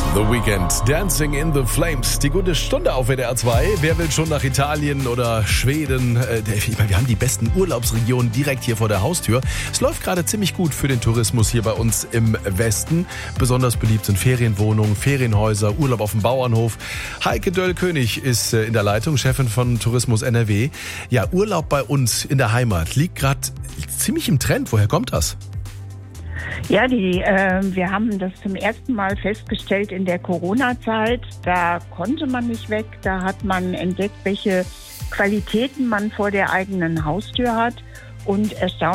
The Weekend, Dancing in the Flames. Die gute Stunde auf WDR 2. Wer will schon nach Italien oder Schweden? Wir haben die besten Urlaubsregionen direkt hier vor der Haustür. Es läuft gerade ziemlich gut für den Tourismus hier bei uns im Westen. Besonders beliebt sind Ferienwohnungen, Ferienhäuser, Urlaub auf dem Bauernhof. Heike Döll-König ist in der Leitung, Chefin von Tourismus NRW. Ja, Urlaub bei uns in der Heimat liegt gerade ziemlich im Trend. Woher kommt das? Ja, wir haben das zum ersten Mal festgestellt in der Corona-Zeit. Da konnte man nicht weg, da hat man entdeckt, welche Qualitäten man vor der eigenen Haustür hat. Und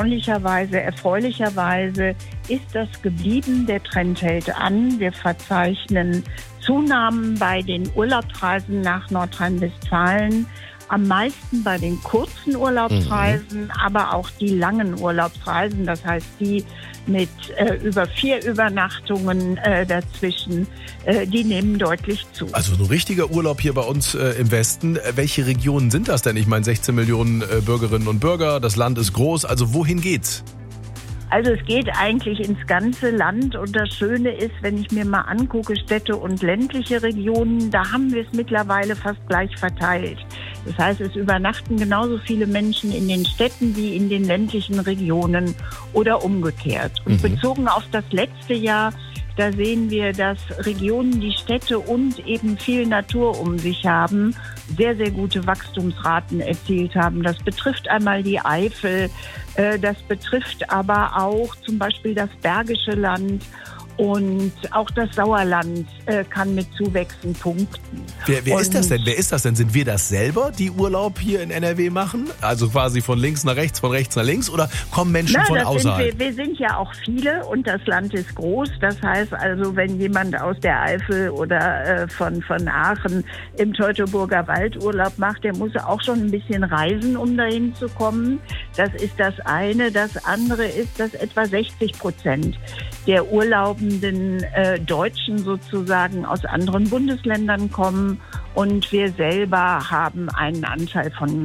erfreulicherweise ist das geblieben. Der Trend hält an. Wir verzeichnen Zunahmen bei den Urlaubsreisen nach Nordrhein-Westfalen. Am meisten bei den kurzen Urlaubsreisen, aber auch die langen Urlaubsreisen, das heißt die mit über 4 Übernachtungen dazwischen, die nehmen deutlich zu. Also ein richtiger Urlaub hier bei uns im Westen. Welche Regionen sind das denn? Ich meine 16 Millionen Bürgerinnen und Bürger, das Land ist groß, also wohin geht's? Also es geht eigentlich ins ganze Land und das Schöne ist, wenn ich mir mal angucke, Städte und ländliche Regionen, da haben wir es mittlerweile fast gleich verteilt. Das heißt, es übernachten genauso viele Menschen in den Städten wie in den ländlichen Regionen oder umgekehrt. Und bezogen auf das letzte Jahr, da sehen wir, dass Regionen, die Städte und eben viel Natur um sich haben, sehr, sehr gute Wachstumsraten erzielt haben. Das betrifft einmal die Eifel, das betrifft aber auch zum Beispiel das Bergische Land. Und auch das Sauerland kann mit Zuwächsen punkten. Wer ist das denn? Wer ist das denn? Sind wir das selber, die Urlaub hier in NRW machen? Also quasi von links nach rechts, von rechts nach links? Oder kommen Menschen von außerhalb? Wir sind ja auch viele und das Land ist groß. Das heißt also, wenn jemand aus der Eifel oder von Aachen im Teutoburger Wald Urlaub macht, der muss auch schon ein bisschen reisen, um dahin zu kommen. Das ist das eine. Das andere ist, dass etwa 60% der urlaubenden Deutschen sozusagen aus anderen Bundesländern kommen und wir selber haben einen Anteil von